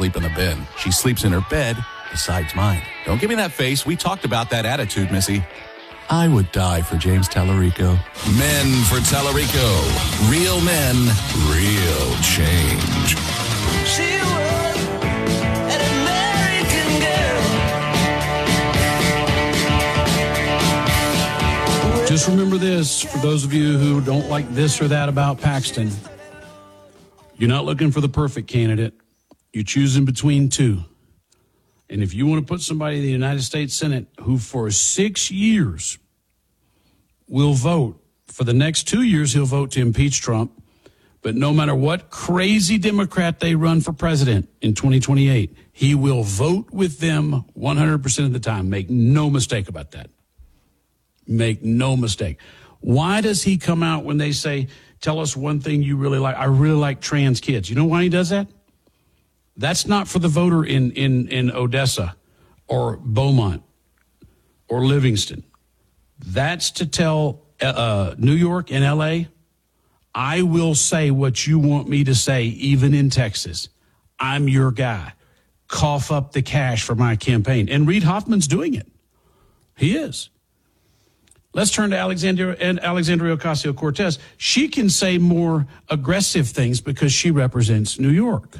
sleep in the bin. She sleeps in her bed besides mine. Don't give me that face. We talked about that attitude, Missy. I would die for James Tallarico. Men for Tallarico. Real men, real change. She was an American girl. Just remember this, for those of you who don't like this or that about Paxton. You're not looking for the perfect candidate. You're choosing between two. And if you want to put somebody in the United States Senate who for 6 years will vote, for the next 2 years he'll vote to impeach Trump, but no matter what crazy Democrat they run for president in 2028, he will vote with them 100% of the time. Make no mistake about that. Make no mistake. Why does he come out when they say, tell us one thing you really like? I really like trans kids. You know why he does that? That's not for the voter in Odessa or Beaumont or Livingston. That's to tell New York and L.A., I will say what you want me to say, even in Texas. I'm your guy. Cough up the cash for my campaign. And Reid Hoffman's doing it. He is. Let's turn to Alexandria Ocasio-Cortez. She can say more aggressive things because she represents New York.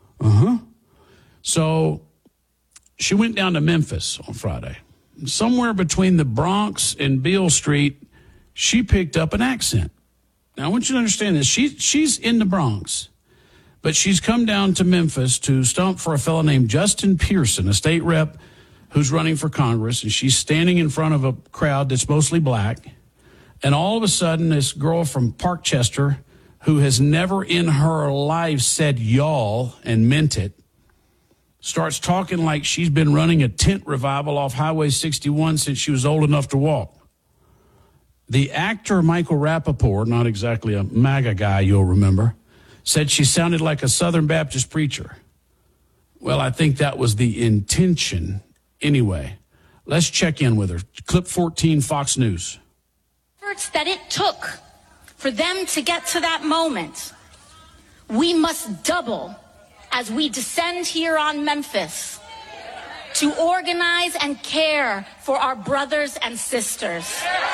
So she went down to Memphis on Friday. Somewhere between the Bronx and Beale Street, she picked up an accent. Now, I want you to understand this. She's in the Bronx, but she's come down to Memphis to stump for a fellow named Justin Pearson, a state rep who's running for Congress, and she's standing in front of a crowd that's mostly black. And all of a sudden, this girl from Parkchester, who has never in her life said y'all and meant it, starts talking like she's been running a tent revival off Highway 61 since she was old enough to walk. The actor Michael Rappaport, not exactly a MAGA guy you'll remember, said she sounded like a Southern Baptist preacher. Well, I think that was the intention anyway. Let's check in with her. Clip 14, Fox News. Efforts that it took for them to get to that moment, we must double as we descend here on Memphis to organize and care for our brothers and sisters.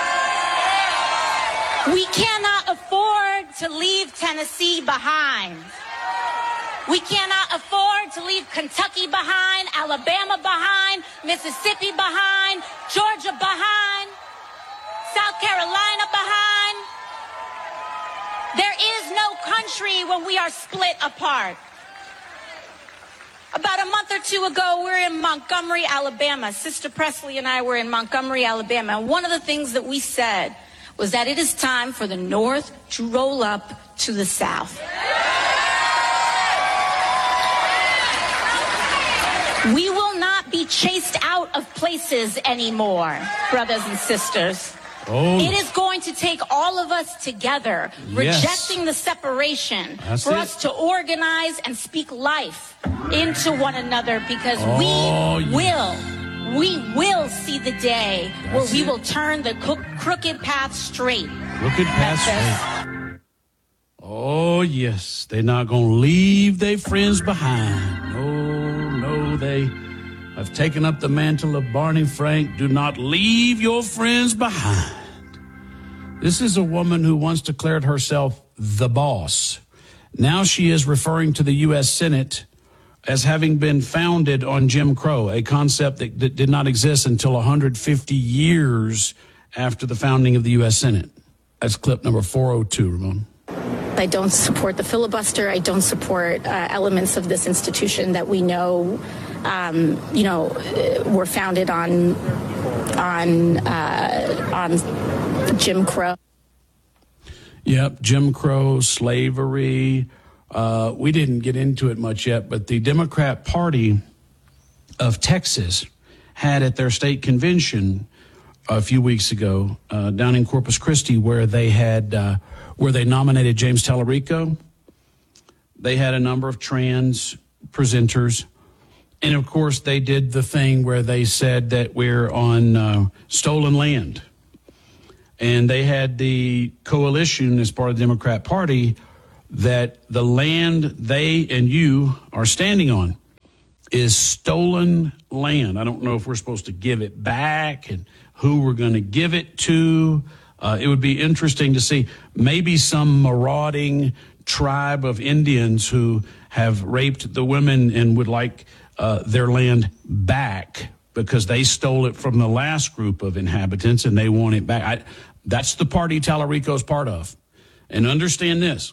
We cannot afford to leave Tennessee behind. We cannot afford to leave Kentucky behind, Alabama behind, Mississippi behind, Georgia behind, South Carolina behind. There is no country when we are split apart. About a month or two ago, we were in Montgomery, Alabama. Sister Presley and I were in Montgomery, Alabama. And one of the things that we said was that it is time for the North to roll up to the South. We will not be chased out of places anymore, brothers and sisters. It is going to take all of us together, rejecting the separation, for us to organize and speak life into one another, because we will see the day where we will turn the crooked path straight. Crooked path straight. Oh, yes. They're not going to leave their friends behind. No, they have taken up the mantle of Barney Frank. Do not leave your friends behind. This is a woman who once declared herself the boss. Now she is referring to the U.S. Senate as having been founded on Jim Crow, a concept that did not exist until 150 years after the founding of the U.S. Senate. That's clip number 402, Ramon. I don't support the filibuster. I don't support elements of this institution that we know, were founded on Jim Crow. Yep, Jim Crow, slavery. We didn't get into it much yet, but the Democrat Party of Texas had at their state convention a few weeks ago down in Corpus Christi, where they nominated James Tallarico. They had a number of trans presenters. And, of course, they did the thing where they said that we're on stolen land. And they had the coalition as part of the Democrat Party that the land they and you are standing on is stolen land. I don't know if we're supposed to give it back and who we're going to give it to. It would be interesting to see maybe some marauding tribe of Indians who have raped the women and would like their land back because they stole it from the last group of inhabitants and they want it back. That's the party Tallarico's part of. And understand this.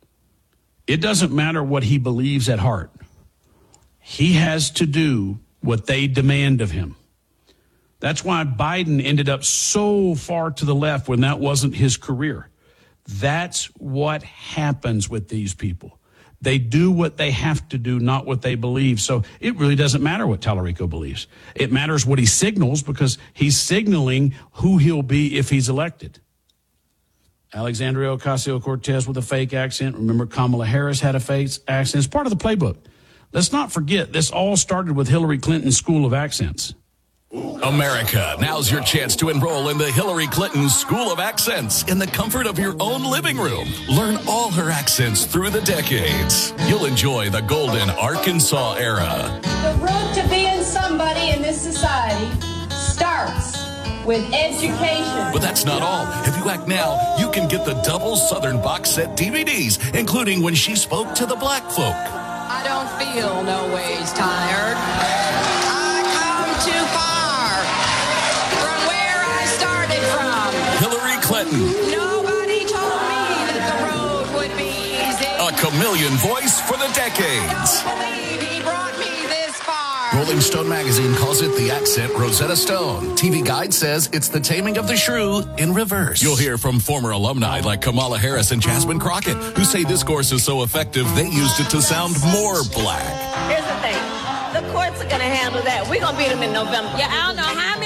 It doesn't matter what he believes at heart. He has to do what they demand of him. That's why Biden ended up so far to the left when that wasn't his career. That's what happens with these people. They do what they have to do, not what they believe. So it really doesn't matter what Tallarico believes. It matters what he signals because he's signaling who he'll be if he's elected. Alexandria Ocasio-Cortez with a fake accent. Remember, Kamala Harris had a fake accent. It's part of the playbook. Let's not forget, this all started with Hillary Clinton's School of Accents. America, now's your chance to enroll in the Hillary Clinton School of Accents in the comfort of your own living room. Learn all her accents through the decades. You'll enjoy the golden Arkansas era. The road to being somebody in this society starts with education. But that's not all. If you act now, you can get the double Southern box set DVDs, including When She Spoke to the Black Folk. I don't feel no ways tired. I come too far from where I started from. Hillary Clinton, Nobody told me that the road would be easy. a chameleon voice for the decades. I believe he brought me this far. Rolling Stone magazine calls it the accent Rosetta Stone. TV Guide says it's the taming of the shrew in reverse. You'll hear from former alumni like Kamala Harris and Jasmine Crockett, who say this course is so effective they used it to sound more black. Here's the thing. The courts are going to handle that. We're going to beat them in November. Yeah, I don't know how